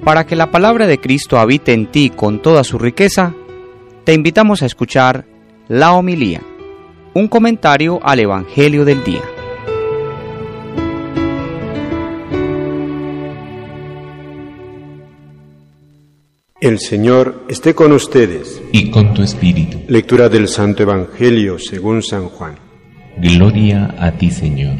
Para que la palabra de Cristo habite en ti con toda su riqueza, te invitamos a escuchar la homilía, un comentario al Evangelio del día. El Señor esté con ustedes. Y con tu espíritu. Lectura del Santo Evangelio según San Juan. Gloria a ti, Señor.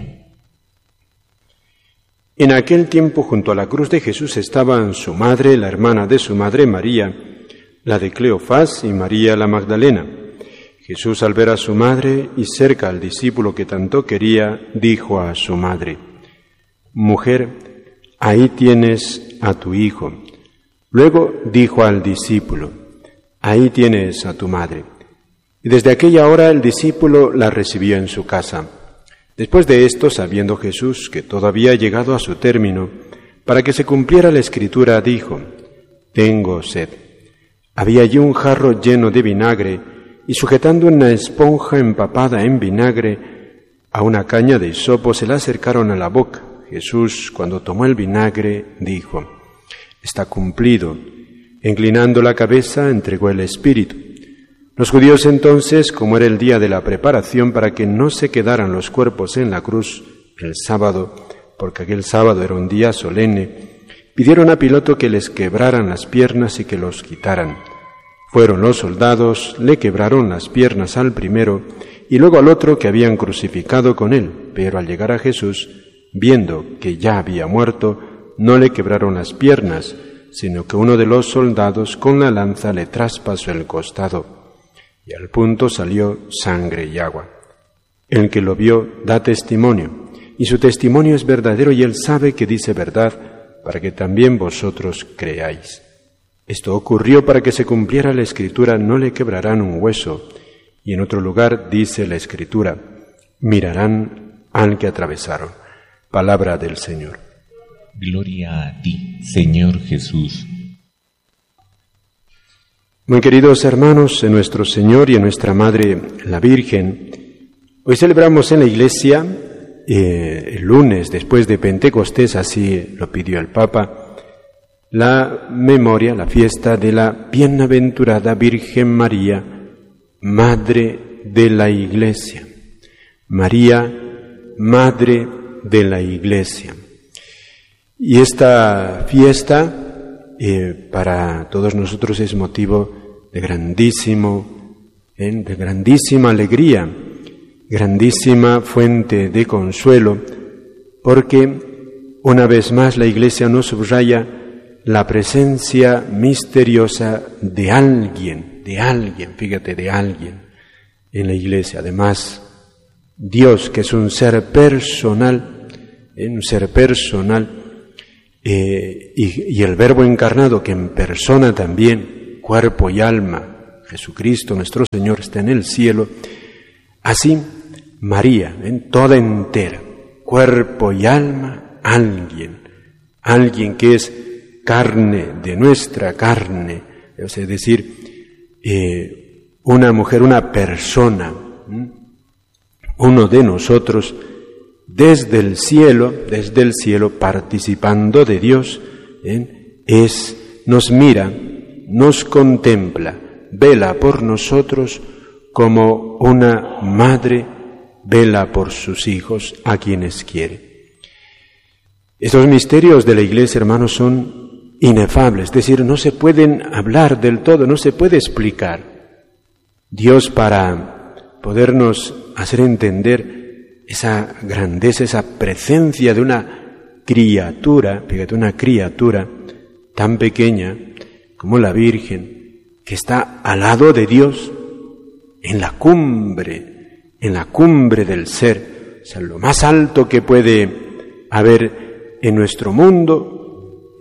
En aquel tiempo, junto a la cruz de Jesús estaban su madre, la hermana de su madre María, la de Cleofás y María la Magdalena. Jesús, al ver a su madre y cerca al discípulo que tanto quería, dijo a su madre: «Mujer, ahí tienes a tu hijo». Luego dijo al discípulo: «Ahí tienes a tu madre». Y desde aquella hora el discípulo la recibió en su casa. Después de esto, sabiendo Jesús que todo había llegado a su término, para que se cumpliera la Escritura, dijo: «Tengo sed». Había allí un jarro lleno de vinagre, y sujetando una esponja empapada en vinagre a una caña de hisopo, se la acercaron a la boca. Jesús, cuando tomó el vinagre, dijo: «Está cumplido». Inclinando la cabeza, entregó el Espíritu. Los judíos entonces, como era el día de la preparación para que no se quedaran los cuerpos en la cruz el sábado, porque aquel sábado era un día solemne, pidieron a Pilato que les quebraran las piernas y que los quitaran. Fueron los soldados, le quebraron las piernas al primero y luego al otro que habían crucificado con él, pero al llegar a Jesús, viendo que ya había muerto, no le quebraron las piernas, sino que uno de los soldados con la lanza le traspasó el costado. Y al punto salió sangre y agua. El que lo vio da testimonio, y su testimonio es verdadero, y él sabe que dice verdad, para que también vosotros creáis. Esto ocurrió para que se cumpliera la Escritura: no le quebrarán un hueso. Y en otro lugar dice la Escritura: mirarán al que atravesaron. Palabra del Señor. Gloria a ti, Señor Jesús. Muy queridos hermanos, en nuestro Señor y en nuestra Madre, la Virgen, hoy celebramos en la Iglesia, el lunes después de Pentecostés, así lo pidió el Papa, la memoria, la fiesta de la bienaventurada Virgen María, Madre de la Iglesia. María, Madre de la Iglesia. Y esta fiesta para todos nosotros es motivo de grandísima alegría, grandísima fuente de consuelo, porque una vez más la Iglesia nos subraya la presencia misteriosa de alguien, fíjate, de alguien en la Iglesia. Además, Dios, que es un ser personal, y el Verbo encarnado, que en persona también, cuerpo y alma, Jesucristo nuestro Señor, está en el cielo. Así María, toda entera, cuerpo y alma, alguien que es carne de nuestra carne, es decir, una mujer, una persona, uno de nosotros, desde el cielo, participando de Dios, nos mira, nos contempla, vela por nosotros como una madre vela por sus hijos a quienes quiere. Estos misterios de la Iglesia, hermanos, son inefables, es decir, no se pueden hablar del todo, no se puede explicar. Dios, para podernos hacer entender esa grandeza, esa presencia de una criatura, fíjate, una criatura tan pequeña como la Virgen, que está al lado de Dios, en la cumbre del ser, o sea, lo más alto que puede haber en nuestro mundo,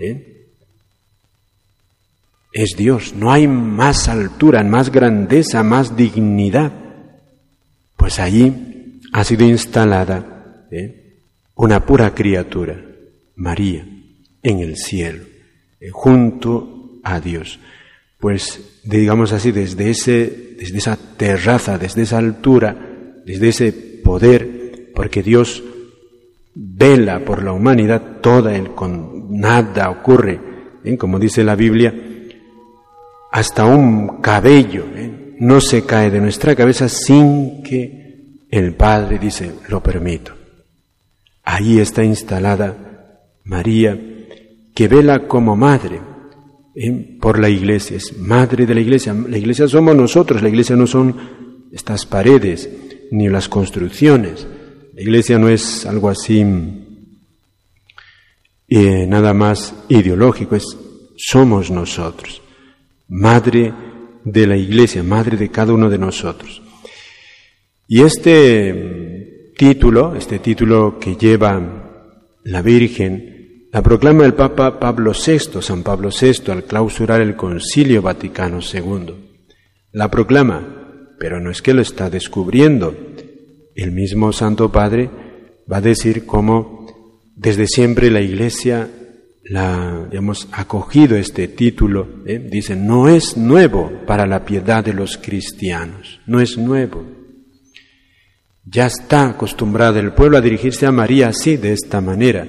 es Dios. No hay más altura, más grandeza, más dignidad. Pues allí ha sido instalada una pura criatura, María, en el cielo, junto a Dios. Pues, digamos así, desde esa terraza, desde esa altura, desde ese poder, porque Dios vela por la humanidad toda, nada ocurre como dice la Biblia, hasta un cabello no se cae de nuestra cabeza sin que el Padre dice, lo permito. Ahí está instalada María, que vela como madre por la Iglesia, es madre de la Iglesia. La Iglesia somos nosotros, la Iglesia no son estas paredes ni las construcciones. La Iglesia no es algo así nada más ideológico, somos nosotros, madre de la Iglesia, madre de cada uno de nosotros. Y este título que lleva la Virgen, la proclama el Papa Pablo VI, San Pablo VI, al clausurar el Concilio Vaticano II. La proclama, pero no es que lo está descubriendo. El mismo Santo Padre va a decir cómo desde siempre la Iglesia ha acogido este título. Dice, no es nuevo para la piedad de los cristianos, no es nuevo. Ya está acostumbrado el pueblo a dirigirse a María así, de esta manera.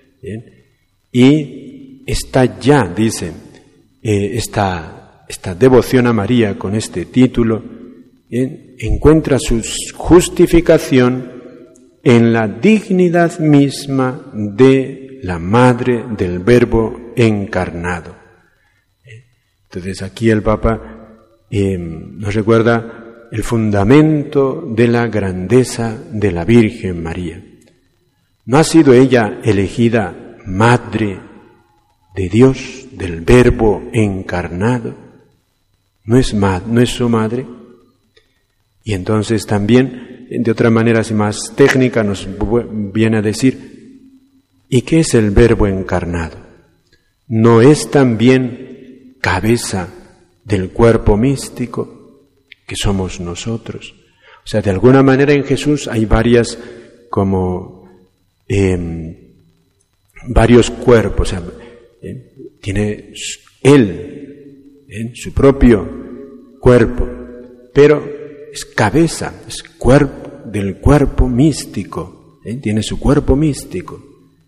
Y está ya, dice, esta devoción a María con este título, encuentra su justificación en la dignidad misma de la Madre del Verbo encarnado. Entonces aquí el Papa nos recuerda el fundamento de la grandeza de la Virgen María. ¿No ha sido ella elegida Madre de Dios, del Verbo encarnado? ¿No es su madre? Y entonces también, de otra manera así más técnica, nos viene a decir, ¿y qué es el Verbo encarnado? ¿No es también cabeza del cuerpo místico que somos nosotros? O sea, de alguna manera en Jesús hay varios cuerpos. O sea, tiene Él su propio cuerpo, pero es cabeza, es cuerpo del cuerpo místico, tiene su cuerpo místico.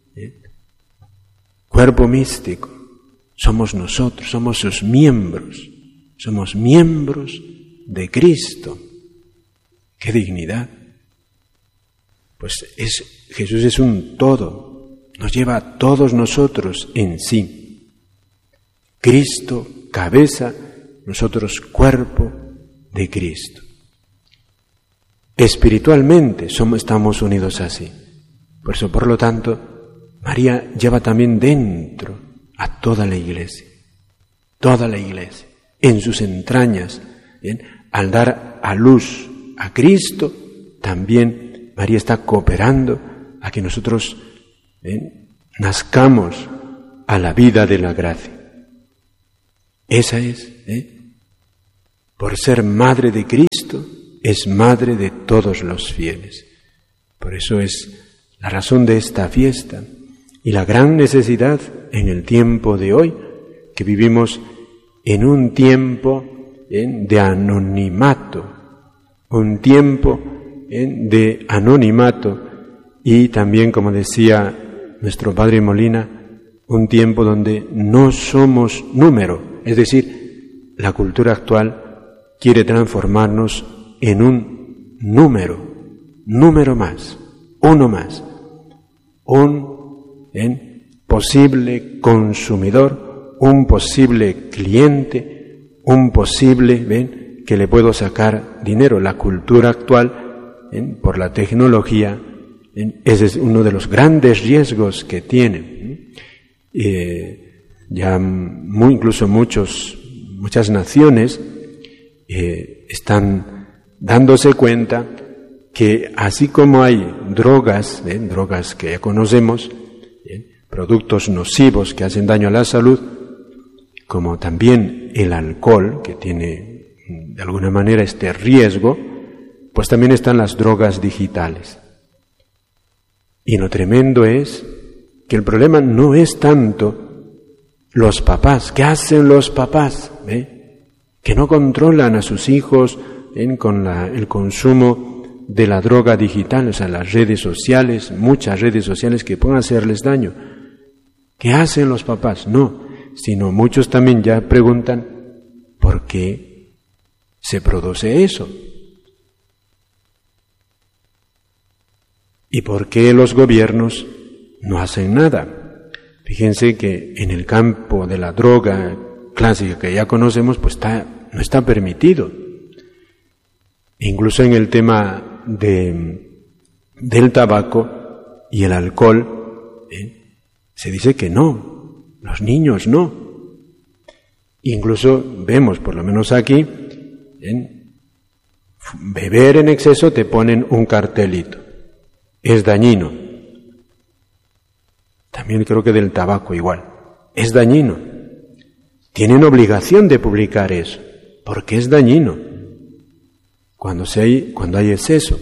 Cuerpo místico, somos nosotros, somos sus miembros, somos miembros de Cristo. ¡Qué dignidad! Pues Jesús es un todo, nos lleva a todos nosotros en sí. Cristo, cabeza, nosotros cuerpo de Cristo. Espiritualmente estamos unidos así. Por eso, por lo tanto, María lleva también dentro a toda la Iglesia, en sus entrañas. Al dar a luz a Cristo, también María está cooperando a que nosotros nazcamos a la vida de la gracia. Esa es, por ser madre de Cristo, es madre de todos los fieles. Por eso es la razón de esta fiesta y la gran necesidad en el tiempo de hoy, que vivimos en un tiempo de anonimato, y también, como decía nuestro Padre Molina, un tiempo donde no somos número, es decir, la cultura actual quiere transformarnos en un número más, uno más, un posible consumidor, un posible cliente, un posible, que le puedo sacar dinero. La cultura actual, por la tecnología, ese es uno de los grandes riesgos que tiene. Ya incluso muchas naciones están dándose cuenta que así como hay drogas que ya conocemos, productos nocivos que hacen daño a la salud, como también el alcohol, que tiene de alguna manera este riesgo, pues también están las drogas digitales. Y lo tremendo es que el problema no es tanto los papás. ¿Qué hacen los papás? Que no controlan a sus hijos con el consumo de la droga digital, o sea, las redes sociales, muchas redes sociales que pueden hacerles daño. ¿Qué hacen los papás? No, sino muchos también ya preguntan ¿por qué se produce eso? ¿Y por qué los gobiernos no hacen nada? Fíjense que en el campo de la droga clásica que ya conocemos, pues no está permitido. Incluso en el tema del tabaco y el alcohol, se dice que no, los niños no. Incluso vemos, por lo menos aquí, beber en exceso te ponen un cartelito, es dañino. También creo que del tabaco igual, es dañino. Tienen obligación de publicar eso, porque es dañino cuando hay exceso.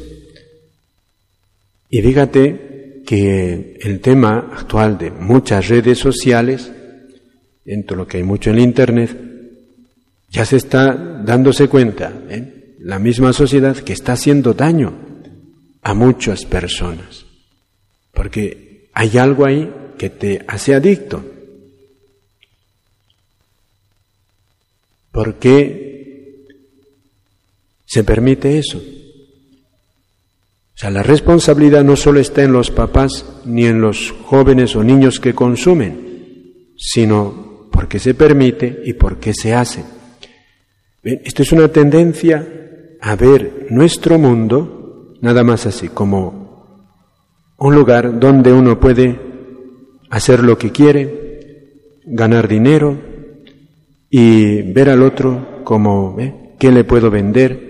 Y fíjate que el tema actual de muchas redes sociales, en todo lo que hay mucho en el Internet, ya se está dándose cuenta, la misma sociedad, que está haciendo daño a muchas personas, porque hay algo ahí que te hace adicto. ¿Por qué se permite eso? O sea, la responsabilidad no solo está en los papás ni en los jóvenes o niños que consumen, sino por qué se permite y por qué se hace. Esto es una tendencia a ver nuestro mundo nada más así, como un lugar donde uno puede hacer lo que quiere, ganar dinero y ver al otro como, ¿qué le puedo vender?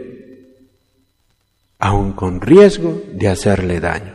Aun con riesgo de hacerle daño.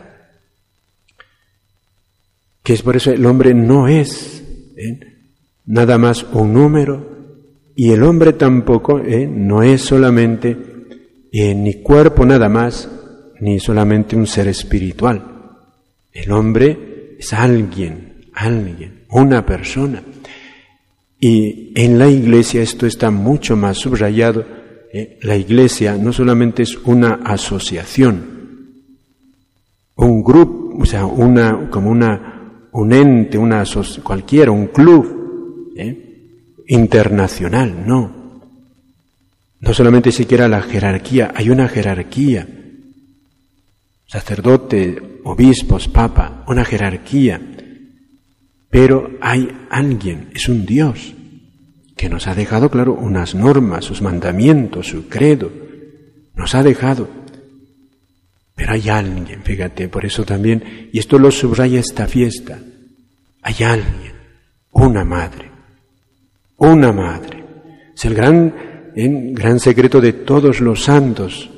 Que es por eso el hombre no es nada más un número, y el hombre tampoco no es solamente ni cuerpo nada más, ni solamente un ser espiritual. El hombre es alguien, una persona. Y en la Iglesia esto está mucho más subrayado. La Iglesia no solamente es una asociación, un grupo, o sea, un ente, cualquiera, un club internacional, no. No solamente siquiera la jerarquía, hay una jerarquía. Sacerdote, obispos, papa, una jerarquía. Pero hay alguien, es un Dios, que nos ha dejado, claro, unas normas, sus mandamientos, su credo, nos ha dejado. Pero hay alguien, fíjate, por eso también, y esto lo subraya esta fiesta, hay alguien, una madre. Es el gran secreto de todos los santos,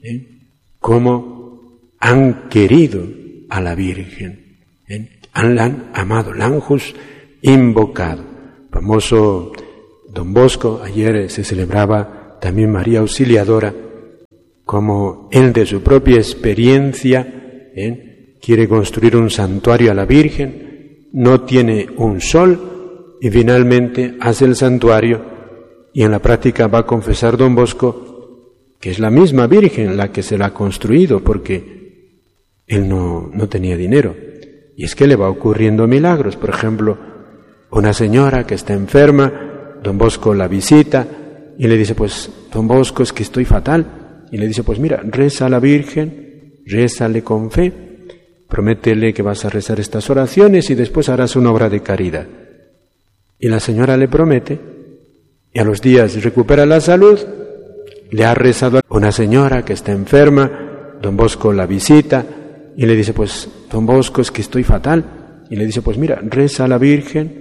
cómo han querido a la Virgen, la han amado, la han invocado. Famoso Don Bosco, ayer se celebraba también María Auxiliadora, como él de su propia experiencia quiere construir un santuario a la Virgen, no tiene un sol y finalmente hace el santuario, y en la práctica va a confesar Don Bosco que es la misma Virgen la que se la ha construido, porque él no tenía dinero. Y es que le va ocurriendo milagros. Por ejemplo, una señora que está enferma, Don Bosco la visita y le dice, pues, Don Bosco, es que estoy fatal. Y le dice, pues mira, reza a la Virgen, rézale con fe, prométele que vas a rezar estas oraciones y después harás una obra de caridad. Y la señora le promete, y a los días recupera la salud, le ha rezado a una señora que está enferma, Don Bosco la visita y le dice, pues, Don Bosco, es que estoy fatal. Y le dice, pues mira, reza a la Virgen,